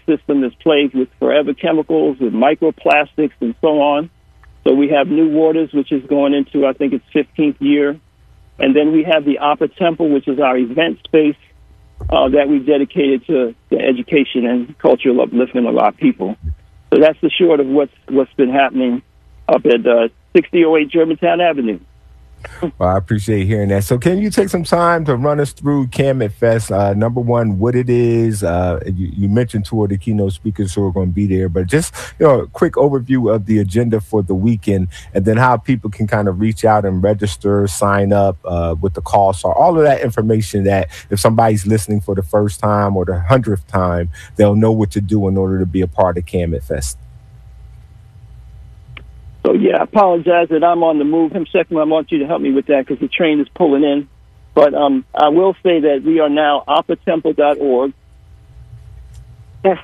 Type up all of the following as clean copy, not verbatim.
system is plagued with forever chemicals, with microplastics, and so on. So we have New Waters, which is going into, I think, its 15th year. And then we have the Opera Temple, which is our event space that we dedicated to the education and cultural upliftment of our people. So that's the short of what's been happening up at 6008 Germantown Avenue. Well, I appreciate hearing that. So can you take some time to run us through Camet Fest? Number one, what it is. You mentioned two of the keynote speakers who are going to be there, but just a quick overview of the agenda for the weekend, and then how people can kind of reach out and register, sign up, what the costs are, all of that information that if somebody's listening for the first time or the 100th time, they'll know what to do in order to be a part of Camet Fest. So, I apologize that I'm on the move. Second, I want you to help me with that because the train is pulling in. But I will say that we are now operatemple.org. That's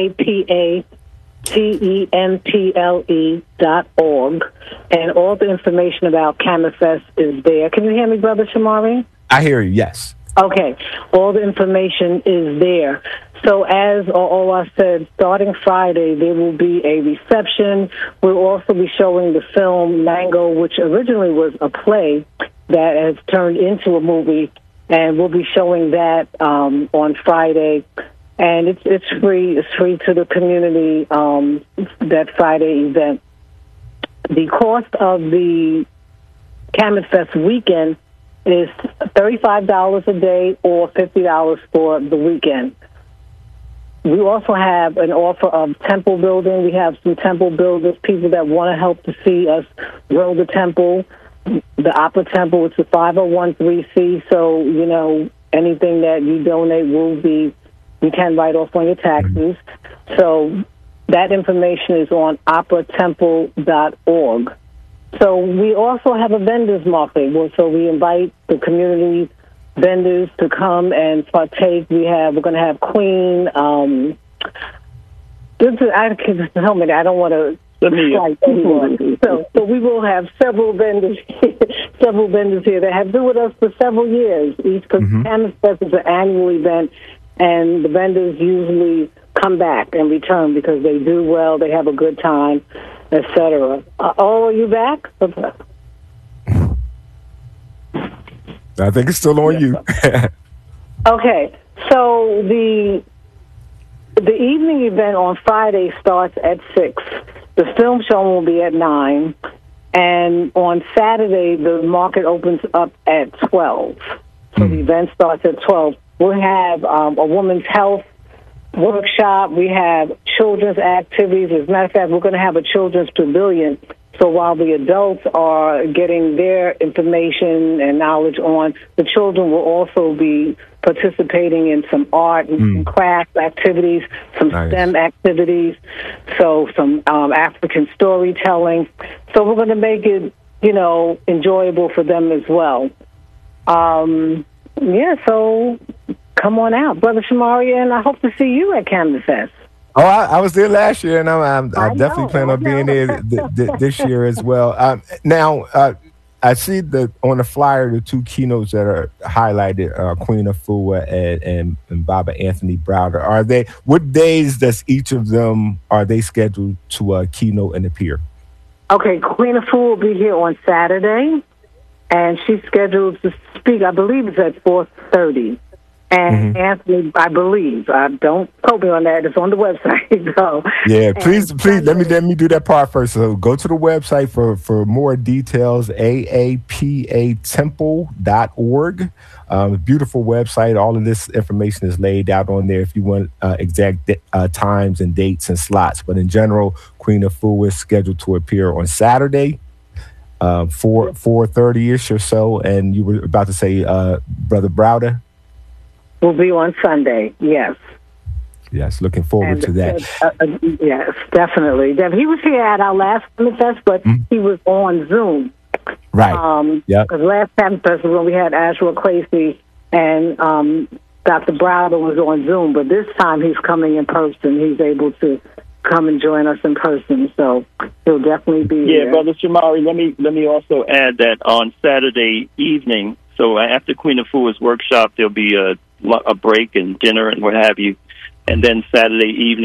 AAPATEMPLE.org. And all the information about Camet Fest is there. Can you hear me, Brother Shamari? I hear you, yes. Okay. All the information is there. So as Ola said, starting Friday, there will be a reception. We'll also be showing the film Mango, which originally was a play that has turned into a movie, and we'll be showing that on Friday. And it's free. It's free to the community, that Friday event. The cost of the Camet Fest weekend is $35 a day or $50 for the weekend. We also have an offer of temple building. We have some temple builders, people that want to help to see us grow the temple. The Opera Temple, it's a 501(c)(3), so, anything that you donate you can write off on your taxes. So that information is on operatemple.org. So we also have a vendors market. So we invite the community vendors to come and partake. We're going to have Queen. I don't want to slight anyone. So we will have several vendors here that have been with us for several years. Because Camet Fest is an annual event, and the vendors usually come back and return because they do well, they have a good time, etc. Are you back? I think it's still on you. Okay, so the evening event on Friday starts at 6. The film showing will be at 9, and on Saturday the market opens up at 12. So the event starts at 12. We'll have a women's health workshop. We have children's activities. As a matter of fact, we're going to have a children's pavilion. So while the adults are getting their information and knowledge on, the children will also be participating in some art and some craft activities, some STEM activities, so some African storytelling. So we're going to make it, enjoyable for them as well. So come on out, Brother Shamari, and I hope to see you at Camet Fest. Oh, I was there last year, and I definitely plan on being there this year as well. Now, I see that on the flyer, the two keynotes that are highlighted, Queen Afua and Baba Anthony Browder. What days does each of them are they scheduled to keynote and appear? Okay, Queen Afua will be here on Saturday, and she's scheduled to speak. I believe it's at 4:30. And Anthony, I believe, don't quote me on that, it's on the website. So. Yeah, please, let me do that part first. So go to the website for more details, AAPAtemple.org. Beautiful website. All of this information is laid out on there if you want exact times and dates and slots. But in general, Queen Afua is scheduled to appear on Saturday, 4:30-ish or so. And you were about to say Brother Browder? Will be on Sunday, yes. Yes, looking forward to that. Yes, definitely. He was here at our last Camet Fest, but he was on Zoom. Right. Because last Camet Fest was when we had Ashra Quasey and Dr. Browder was on Zoom, but this time he's coming in person. He's able to come and join us in person, so he'll definitely be here. Yeah, Brother Shamari, let me also add that on Saturday evening, so after Queen Afua's workshop, there'll be a break and dinner and what have you. And then Saturday evening,